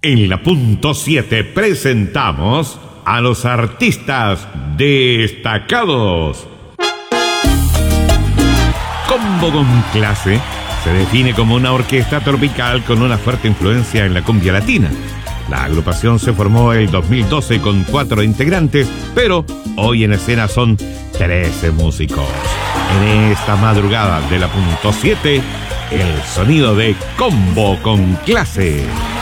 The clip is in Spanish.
En la punto 7 presentamos a los artistas destacados. Combo con Clase se define como una orquesta tropical con una fuerte influencia en la cumbia latina. La agrupación se formó en 2012 con 4 integrantes, pero hoy en escena son 13 músicos. En esta madrugada de la punto 7, el sonido de Combo con Clase.